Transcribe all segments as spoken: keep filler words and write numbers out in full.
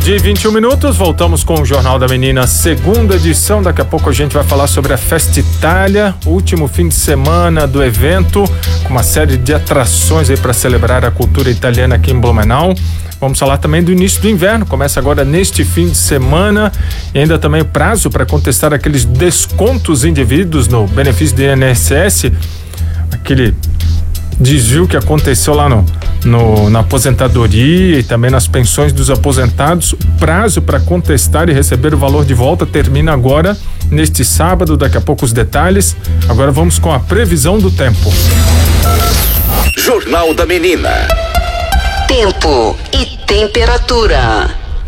meio-dia e vinte e um minutos, voltamos com o Jornal da Menina, segunda edição. Daqui a pouco a gente vai falar sobre a Festa Itália, último fim de semana do evento, com uma série de atrações aí para celebrar a cultura italiana aqui em Blumenau. Vamos falar também do início do inverno, começa agora neste fim de semana, e ainda também o prazo para contestar aqueles descontos indevidos no benefício do I N S S, aquele desvio que aconteceu lá no, no, na aposentadoria e também nas pensões dos aposentados. O prazo para contestar e receber o valor de volta termina agora, neste sábado. Daqui a pouco os detalhes. Agora vamos com a previsão do tempo. Jornal da Menina. Tempo e temperatura.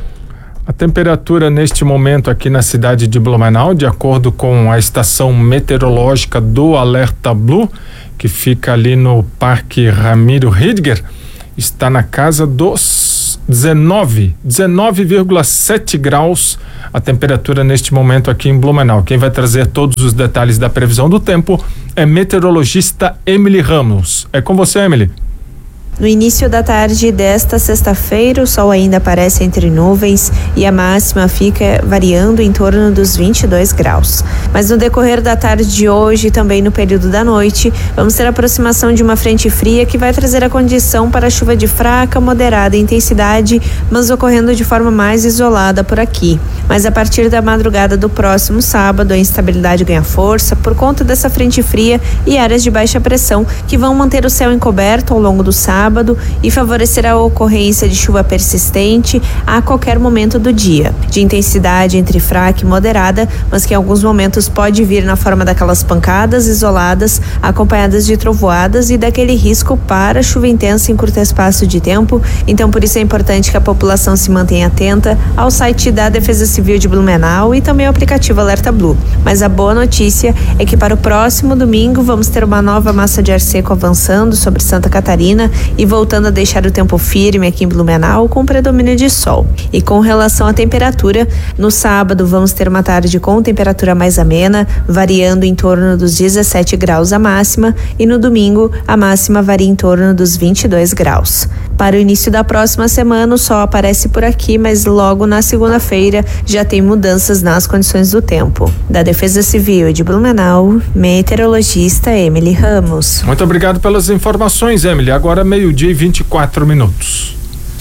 A temperatura neste momento aqui na cidade de Blumenau, de acordo com a estação meteorológica do Alerta Blue, que fica ali no Parque Ramiro Ridger, está na casa dos dezenove vírgula sete graus a temperatura neste momento aqui em Blumenau. Quem vai trazer todos os detalhes da previsão do tempo é meteorologista Emily Ramos. É com você, Emily. No início da tarde desta sexta-feira, o sol ainda aparece entre nuvens e a máxima fica variando em torno dos vinte e dois graus. Mas no decorrer da tarde de hoje e também no período da noite, vamos ter a aproximação de uma frente fria que vai trazer a condição para chuva de fraca, moderada intensidade, mas ocorrendo de forma mais isolada por aqui. Mas a partir da madrugada do próximo sábado, a instabilidade ganha força por conta dessa frente fria e áreas de baixa pressão que vão manter o céu encoberto ao longo do sábado e favorecer a ocorrência de chuva persistente a qualquer momento do dia, de intensidade entre fraca e moderada, mas que em alguns momentos pode vir na forma daquelas pancadas isoladas, acompanhadas de trovoadas e daquele risco para chuva intensa em curto espaço de tempo. Então, por isso é importante que a população se mantenha atenta ao site da Defesa Civil de Blumenau e também ao aplicativo Alerta Blue. Mas a boa notícia é que para o próximo domingo vamos ter uma nova massa de ar seco avançando sobre Santa Catarina e voltando a deixar o tempo firme aqui em Blumenau com predomínio de sol. E com relação à temperatura, no sábado vamos ter uma tarde com temperatura mais amena, variando em torno dos dezessete graus a máxima, e no domingo a máxima varia em torno dos vinte e dois graus. Para o início da próxima semana, o sol aparece por aqui, mas logo na segunda-feira já tem mudanças nas condições do tempo. Da Defesa Civil de Blumenau, meteorologista Emily Ramos. Muito obrigado pelas informações, Emily. Agora meio-dia e vinte e quatro minutos.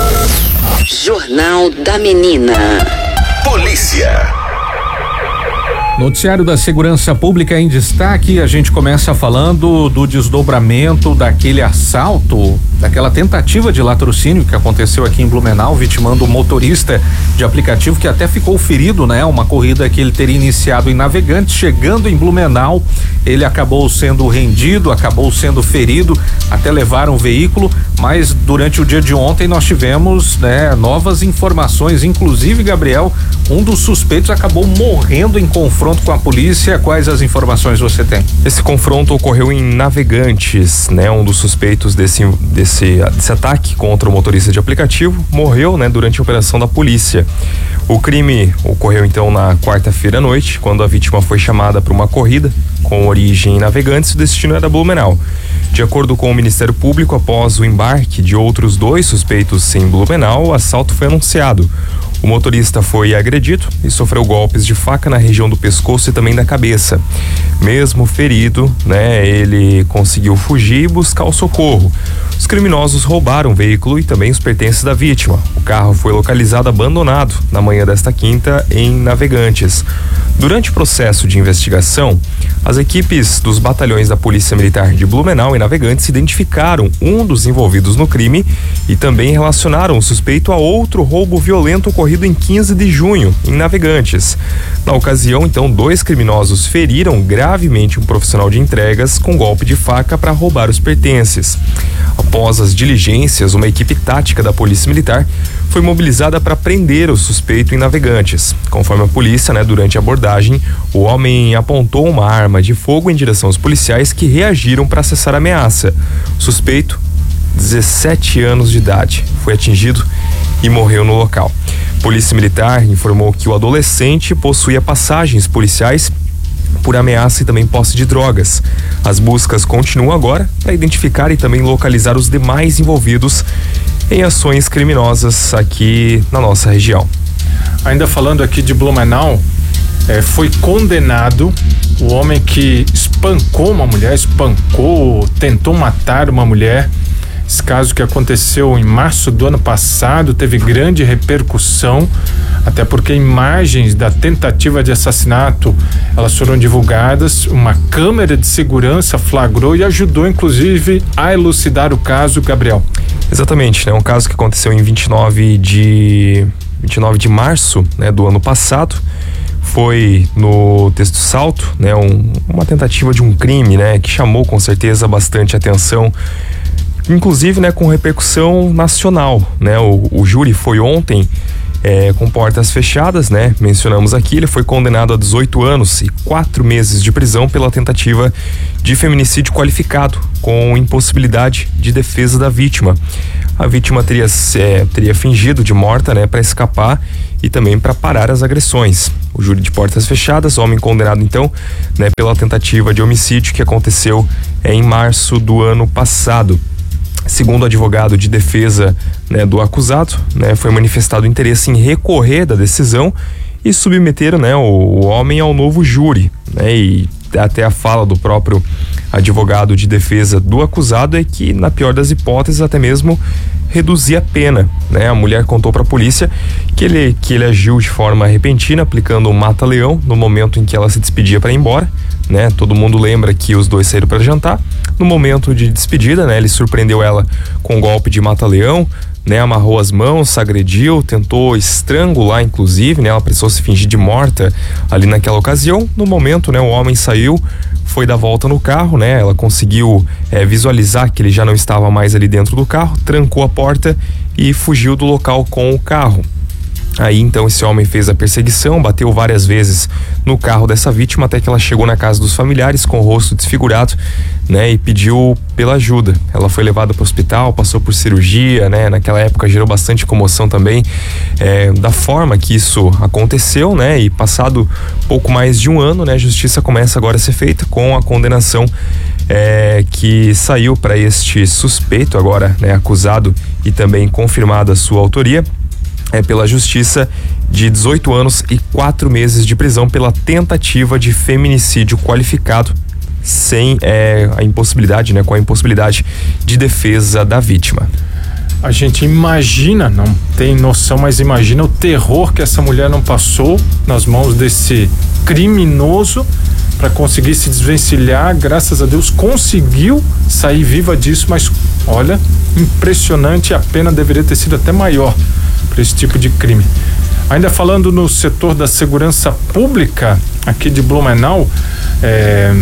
Jornal da Menina. Polícia. Noticiário da Segurança Pública em destaque. A gente começa falando do desdobramento daquele assalto, daquela tentativa de latrocínio que aconteceu aqui em Blumenau, vitimando um motorista de aplicativo que até ficou ferido, né? Uma corrida que ele teria iniciado em Navegantes, chegando em Blumenau, ele acabou sendo rendido, acabou sendo ferido, até levaram o veículo, mas durante o dia de ontem nós tivemos, né, novas informações, inclusive, Gabriel, um dos suspeitos acabou morrendo em confronto com a polícia. Quais as informações você tem? Esse confronto ocorreu em Navegantes, né? Um dos suspeitos desse, desse, desse ataque contra o motorista de aplicativo morreu, né, durante a operação da polícia. O crime ocorreu então na quarta-feira à noite, quando a vítima foi chamada para uma corrida com origem em Navegantes. O destino era Blumenau. De acordo com o Ministério Público, após o embarque de outros dois suspeitos em Blumenau, o assalto foi anunciado. O motorista foi agredido e sofreu golpes de faca na região do pescoço e também da cabeça. Mesmo ferido, né, ele conseguiu fugir e buscar o socorro. Os criminosos roubaram o veículo e também os pertences da vítima. O carro foi localizado abandonado na manhã desta quinta em Navegantes. Durante o processo de investigação, as equipes dos batalhões da Polícia Militar de Blumenau e Navegantes identificaram um dos envolvidos no crime e também relacionaram o suspeito a outro roubo violento ocorrido em quinze de junho, em Navegantes. Na ocasião, então, dois criminosos feriram gravemente um profissional de entregas com golpe de faca para roubar os pertences. Após as diligências, uma equipe tática da Polícia Militar foi mobilizada para prender o suspeito em Navegantes. Conforme a polícia, né, durante a abordagem, o homem apontou uma arma de fogo em direção aos policiais, que reagiram para cessar a ameaça. O suspeito, dezessete anos de idade, foi atingido e morreu no local. Polícia Militar informou que o adolescente possuía passagens policiais por ameaça e também posse de drogas. As buscas continuam agora para identificar e também localizar os demais envolvidos em ações criminosas aqui na nossa região. Ainda falando aqui de Blumenau, é, foi condenado o homem que espancou uma mulher, espancou, tentou matar uma mulher. Esse caso que aconteceu em março do ano passado teve grande repercussão, até porque imagens da tentativa de assassinato, elas foram divulgadas, uma câmera de segurança flagrou e ajudou inclusive a elucidar o caso, Gabriel. Exatamente, né? Um caso que aconteceu em vinte e nove de março, né, do ano passado. Foi no Texto Salto, né, um, uma tentativa de um crime, né, que chamou com certeza bastante atenção, inclusive, né, com repercussão nacional, né. O, o júri foi ontem é, com portas fechadas, né, mencionamos aqui, ele foi condenado a dezoito anos e quatro meses de prisão pela tentativa de feminicídio qualificado, com impossibilidade de defesa da vítima. A vítima teria, é, teria fingido de morta, né, para escapar e também para parar as agressões. O júri de portas fechadas, homem condenado então, né, pela tentativa de homicídio que aconteceu é, em março do ano passado. Segundo o advogado de defesa, né, do acusado, né, foi manifestado interesse em recorrer da decisão e submeter, né, o, o homem ao novo júri, né, e até a fala do próprio advogado de defesa do acusado é que, na pior das hipóteses, até mesmo reduzir a pena, né? A mulher contou para a polícia que ele, que ele agiu de forma repentina, aplicando um mata-leão no momento em que ela se despedia para ir embora, né? Todo mundo lembra que os dois saíram para jantar. No momento de despedida, né, ele surpreendeu ela com um golpe de mata-leão, né, amarrou as mãos, agrediu, tentou estrangular, inclusive, né, ela precisou se fingir de morta ali naquela ocasião. No momento, né, o homem saiu, foi dar volta no carro, né, ela conseguiu é, visualizar que ele já não estava mais ali dentro do carro, trancou a porta e fugiu do local com o carro. Aí então esse homem fez a perseguição, bateu várias vezes no carro dessa vítima até que ela chegou na casa dos familiares com o rosto desfigurado, né, e pediu pela ajuda. Ela foi levada para o hospital, passou por cirurgia, né, naquela época gerou bastante comoção também, é, da forma que isso aconteceu, né, e passado pouco mais de um ano, né, a justiça começa agora a ser feita com a condenação é, que saiu para este suspeito agora, né, acusado e também confirmada a sua autoria. É pela justiça de dezoito anos e quatro meses de prisão pela tentativa de feminicídio qualificado sem é, a impossibilidade, né, com a impossibilidade de defesa da vítima. A gente imagina, não tem noção, mas imagina o terror que essa mulher não passou nas mãos desse criminoso para conseguir se desvencilhar. Graças a Deus conseguiu sair viva disso, mas olha, impressionante, a pena deveria ter sido até maior para esse tipo de crime. Ainda falando no setor da segurança pública aqui de Blumenau, é,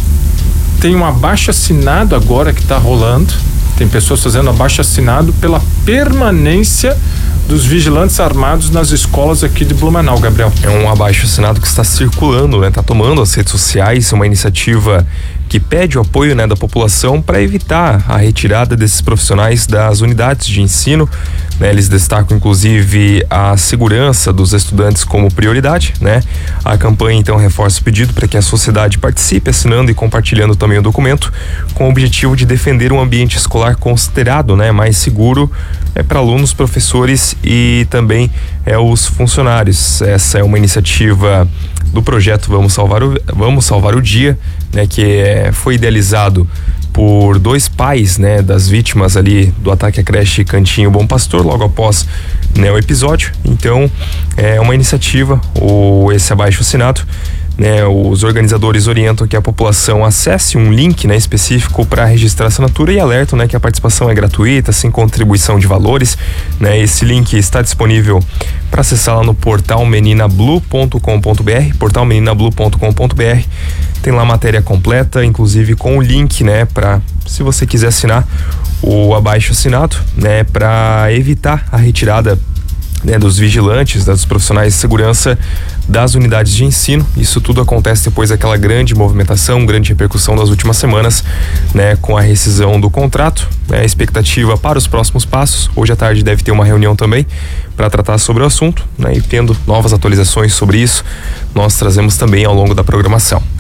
tem um abaixo-assinado agora que está rolando, tem pessoas fazendo abaixo-assinado pela permanência dos vigilantes armados nas escolas aqui de Blumenau, Gabriel. É um abaixo-assinado que está circulando, né? Está tomando as redes sociais, uma iniciativa que pede o apoio, né, da população para evitar a retirada desses profissionais das unidades de ensino, né? Eles destacam inclusive a segurança dos estudantes como prioridade, né? A campanha então reforça o pedido para que a sociedade participe, assinando e compartilhando também o documento, com o objetivo de defender um ambiente escolar considerado, né, mais seguro é, para alunos, professores e também é, os funcionários. Essa é uma iniciativa do projeto Vamos Salvar o, Vamos Salvar o Dia, né, que é, foi idealizado por dois pais, né, das vítimas ali do ataque à creche Cantinho Bom Pastor, logo após, né, o episódio. Então é uma iniciativa, o, esse abaixo-assinado, né, os organizadores orientam que a população acesse um link, né, específico para registrar a assinatura e alertam, né, que a participação é gratuita, sem contribuição de valores, né. Esse link está disponível para acessar lá no portal menina blue ponto com ponto br, portal menina blue ponto com ponto br. Tem lá a matéria completa, inclusive com o link, né, para, se você quiser assinar o abaixo-assinado, né, para evitar a retirada, né, dos vigilantes, dos profissionais de segurança das unidades de ensino. Isso tudo acontece depois daquela grande movimentação, grande repercussão das últimas semanas, né, com a rescisão do contrato, né, a expectativa para os próximos passos. Hoje à tarde deve ter uma reunião também para tratar sobre o assunto, né, e tendo novas atualizações sobre isso, nós trazemos também ao longo da programação.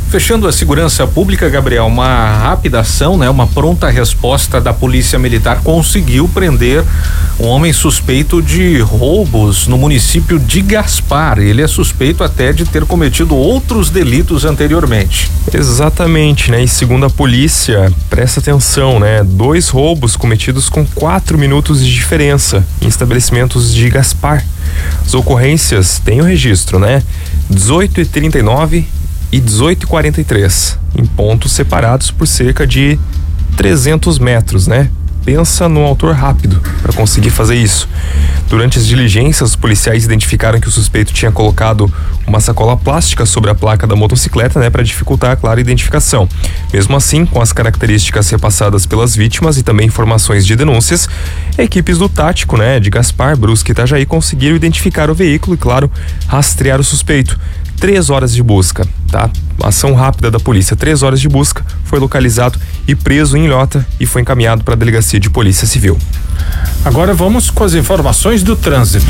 Fechando a segurança pública, Gabriel, uma rápida ação, né? Uma pronta resposta da Polícia Militar conseguiu prender um homem suspeito de roubos no município de Gaspar. Ele é suspeito até de ter cometido outros delitos anteriormente. Exatamente, né? E segundo a polícia, presta atenção, né? Dois roubos cometidos com quatro minutos de diferença em estabelecimentos de Gaspar. As ocorrências têm o registro, né? dezoito e trinta e nove e dezoito e quarenta e três, em pontos separados por cerca de trezentos metros, né? Pensa num autor rápido para conseguir fazer isso. Durante as diligências, os policiais identificaram que o suspeito tinha colocado uma sacola plástica sobre a placa da motocicleta, né, para dificultar, claro, a identificação. Mesmo assim, com as características repassadas pelas vítimas e também informações de denúncias, equipes do tático, né, de Gaspar, Brusque e Itajaí conseguiram identificar o veículo e, claro, rastrear o suspeito. Três horas de busca, tá? Ação rápida da polícia, três horas de busca, foi localizado e preso em Ilhota e foi encaminhado para a delegacia de polícia civil. Agora vamos com as informações do trânsito.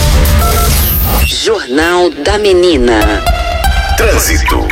Jornal da Menina. Trânsito.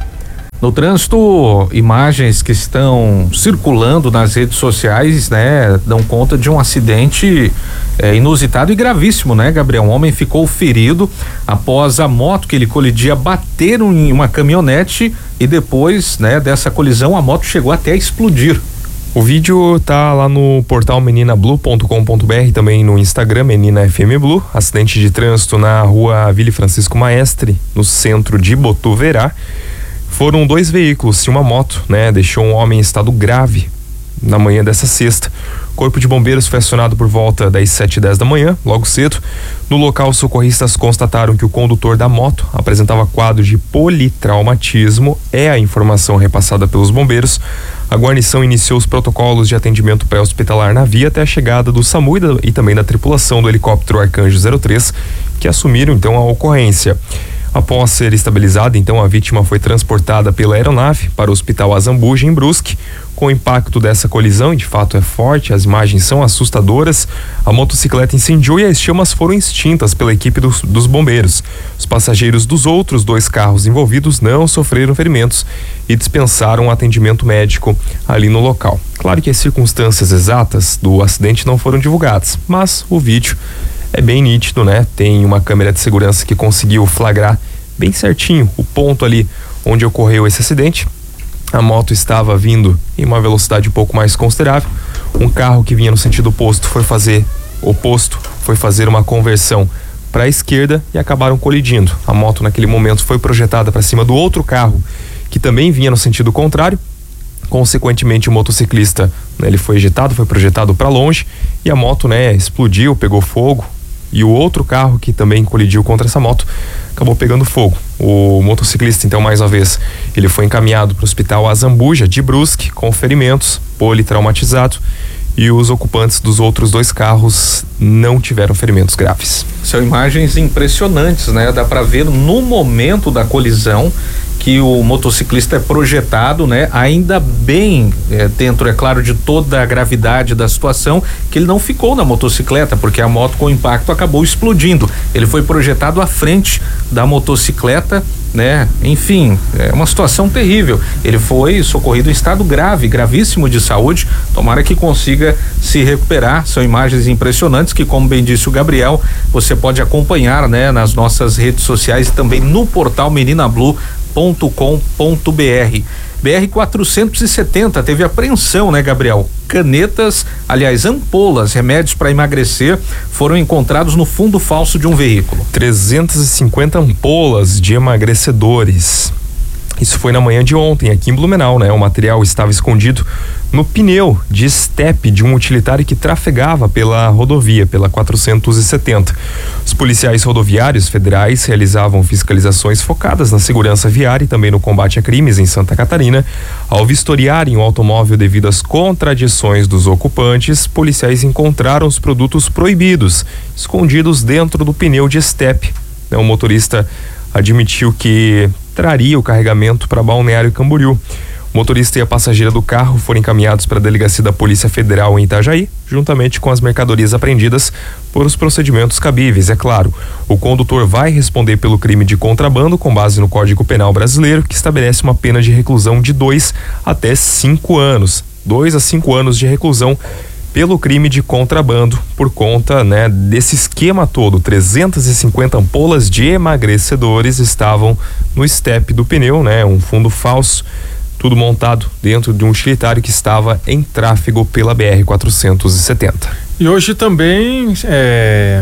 No trânsito, imagens que estão circulando nas redes sociais, né, dão conta de um acidente é, inusitado e gravíssimo, né, Gabriel? Um homem ficou ferido após a moto que ele colidia bater em uma caminhonete e depois, né, dessa colisão a moto chegou até a explodir. O vídeo tá lá no portal menina blue ponto com ponto b r, também no Instagram Menina F M Blue. Acidente de trânsito na rua Vila Francisco Maestre, no centro de Botuverá. Foram dois veículos e uma moto, né? Deixou um homem em estado grave na manhã dessa sexta. O corpo de bombeiros foi acionado por volta das sete e dez da manhã, logo cedo. No local, os socorristas constataram que o condutor da moto apresentava quadro de politraumatismo. É a informação repassada pelos bombeiros. A guarnição iniciou os protocolos de atendimento pré-hospitalar na via até a chegada do SAMU e, da, e também da tripulação do helicóptero Arcanjo zero três, que assumiram então a ocorrência. Após ser estabilizada, então a vítima foi transportada pela aeronave para o Hospital Azambuja, em Brusque. Com o impacto dessa colisão, e de fato é forte, as imagens são assustadoras, a motocicleta incendiou e as chamas foram extintas pela equipe dos, dos bombeiros. Os passageiros dos outros dois carros envolvidos não sofreram ferimentos e dispensaram um atendimento médico ali no local. Claro que as circunstâncias exatas do acidente não foram divulgadas, mas o vídeo é bem nítido, né? Tem uma câmera de segurança que conseguiu flagrar bem certinho o ponto ali onde ocorreu esse acidente. A moto estava vindo em uma velocidade um pouco mais considerável. Um carro que vinha no sentido oposto foi fazer oposto, foi fazer uma conversão para a esquerda e acabaram colidindo. A moto naquele momento foi projetada para cima do outro carro que também vinha no sentido contrário. Consequentemente, o motociclista, né, ele foi ejetado, foi projetado para longe e a moto, né, explodiu, pegou fogo. E o outro carro que também colidiu contra essa moto acabou pegando fogo. O motociclista, então, mais uma vez, ele foi encaminhado para o Hospital Azambuja de Brusque com ferimentos, politraumatizado, e os ocupantes dos outros dois carros não tiveram ferimentos graves. São imagens impressionantes, né? Dá para ver no momento da colisão que o motociclista é projetado, né? Ainda bem, é, dentro, é claro, de toda a gravidade da situação, que ele não ficou na motocicleta, porque a moto com o impacto acabou explodindo. Ele foi projetado à frente da motocicleta, né? Enfim, é uma situação terrível. Ele foi socorrido em estado grave, gravíssimo de saúde. Tomara que consiga se recuperar. São imagens impressionantes que, como bem disse o Gabriel, você pode acompanhar, né, nas nossas redes sociais e também no portal menina blue ponto com ponto b r. B R quatrocentos e setenta teve apreensão, né, Gabriel? Canetas, aliás, ampolas, remédios para emagrecer foram encontrados no fundo falso de um veículo. trezentas e cinquenta ampolas de emagrecedores. Isso foi na manhã de ontem, aqui em Blumenau, né? O material estava escondido no pneu de estepe de um utilitário que trafegava pela rodovia, pela quatrocentos e setenta. Os policiais rodoviários federais realizavam fiscalizações focadas na segurança viária e também no combate a crimes em Santa Catarina. Ao vistoriarem o automóvel devido às contradições dos ocupantes, policiais encontraram os produtos proibidos, escondidos dentro do pneu de estepe. O motorista admitiu que traria o carregamento para Balneário Camboriú. O motorista e a passageira do carro foram encaminhados para a delegacia da Polícia Federal em Itajaí, juntamente com as mercadorias apreendidas por os procedimentos cabíveis, é claro. O condutor vai responder pelo crime de contrabando com base no Código Penal brasileiro, que estabelece uma pena de reclusão de dois até cinco anos. Dois a cinco anos de reclusão pelo crime de contrabando, por conta, né, desse esquema todo. trezentas e cinquenta ampolas de emagrecedores estavam no estepe do pneu, né, um fundo falso, tudo montado dentro de um utilitário que estava em tráfego pela B R quatrocentos e setenta. E hoje também é,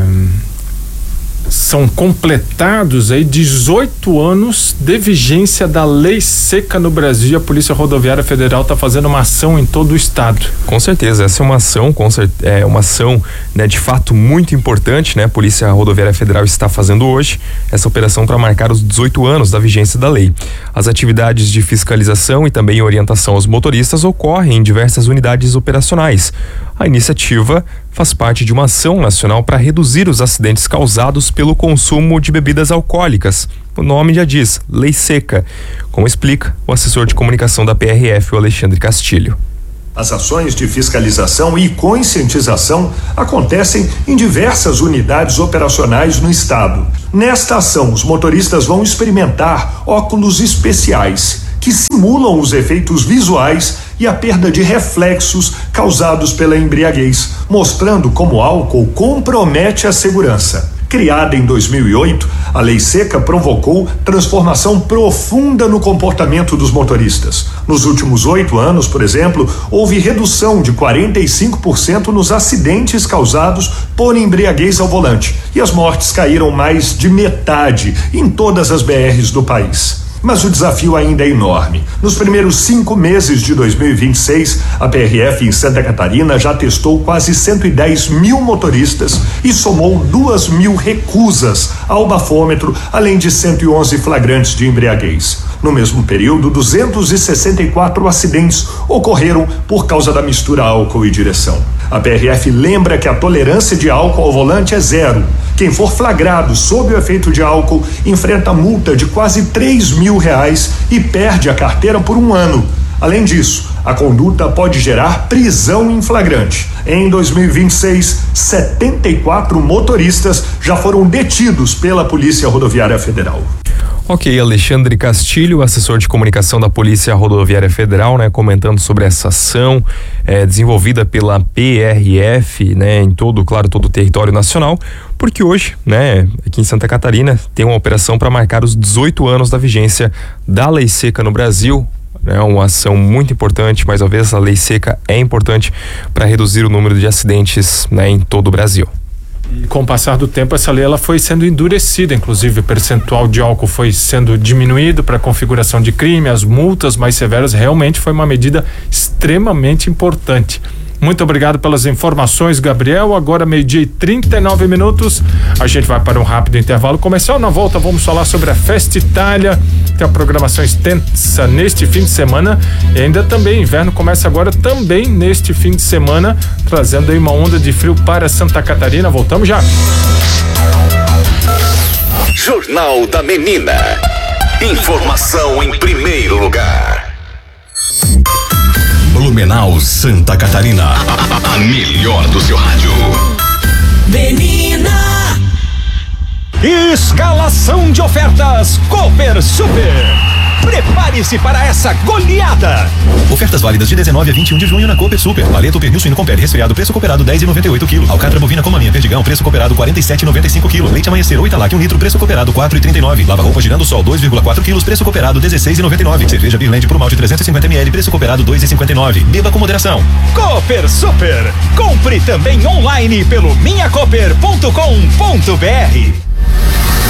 são completados aí dezoito anos de vigência da lei seca no Brasil. A Polícia Rodoviária Federal está fazendo uma ação em todo o estado. Com certeza, essa é uma ação, com cert... é uma ação, né, de fato muito importante, né? A Polícia Rodoviária Federal está fazendo hoje essa operação para marcar os dezoito anos da vigência da lei. As atividades de fiscalização e também orientação aos motoristas ocorrem em diversas unidades operacionais. A iniciativa faz parte de uma ação nacional para reduzir os acidentes causados pelo consumo de bebidas alcoólicas. O nome já diz, Lei Seca, como explica o assessor de comunicação da P R F, o Alexandre Castilho. As ações de fiscalização e conscientização acontecem em diversas unidades operacionais no estado. Nesta ação, os motoristas vão experimentar óculos especiais que simulam os efeitos visuais e a perda de reflexos causados pela embriaguez, mostrando como o álcool compromete a segurança. Criada em dois mil e oito, a Lei Seca provocou transformação profunda no comportamento dos motoristas. Nos últimos oito anos, por exemplo, houve redução de quarenta e cinco por cento nos acidentes causados por embriaguez ao volante, e as mortes caíram mais de metade em todas as B Rs do país. Mas o desafio ainda é enorme. Nos primeiros cinco meses de dois mil e vinte e seis, a P R F em Santa Catarina já testou quase cento e dez mil motoristas e somou duas mil recusas ao bafômetro, além de cento e onze flagrantes de embriaguez. No mesmo período, duzentos e sessenta e quatro acidentes ocorreram por causa da mistura álcool e direção. A P R F lembra que a tolerância de álcool ao volante é zero. Quem for flagrado sob o efeito de álcool enfrenta multa de quase três mil reais e perde a carteira por um ano. Além disso, a conduta pode gerar prisão em flagrante. Em dois mil e vinte e seis, setenta e quatro motoristas já foram detidos pela Polícia Rodoviária Federal. Ok, Alexandre Castilho, assessor de comunicação da Polícia Rodoviária Federal, né, comentando sobre essa ação é, desenvolvida pela P R F, né, em todo, claro, todo o território nacional, porque hoje, né, aqui em Santa Catarina, tem uma operação para marcar os dezoito anos da vigência da Lei Seca no Brasil. É uma ação muito importante, mais uma vez, a Lei Seca é importante para reduzir o número de acidentes, né, em todo o Brasil. E com o passar do tempo, essa lei ela foi sendo endurecida, inclusive o percentual de álcool foi sendo diminuído para a configuração de crime, as multas mais severas. Realmente foi uma medida extremamente importante. Muito obrigado pelas informações, Gabriel. Agora meio-dia e trinta e nove minutos. A gente vai para um rápido intervalo comercial. Na volta vamos falar sobre a Festa Itália. Tem a programação extensa neste fim de semana. E ainda também, inverno começa agora também neste fim de semana, trazendo aí uma onda de frio para Santa Catarina. Voltamos já. Jornal da Menina. Informação em primeiro lugar. Blumenau, Santa Catarina. A melhor do seu rádio. Menina. Escalação de ofertas Cooper Super. Prepare-se para essa goleada. Ofertas válidas de dezenove a vinte e um de junho na Cooper Super. Paleto pernil suíno Compere resfriado, preço cooperado dez e noventa e oito quilo. Alcatra bovina com maminha Perdigão, preço cooperado quarenta e sete e noventa e cinco quilo. Leite Amanhecer oito Italac um litro, preço cooperado quatro e trinta e nove. Lava roupa Girando Sol dois vírgula quatro quilos, preço cooperado dezesseis e noventa e nove. Cerveja Birland por malte trezentos e cinquenta mililitros, preço cooperado dois e cinquenta e nove. Beba com moderação. Cooper Super. Compre também online pelo minha cooper ponto com ponto br.